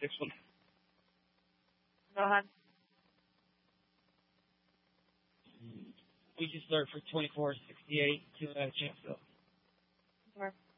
Next one. Go ahead. We just start for 24.68 to Champsville. Sure.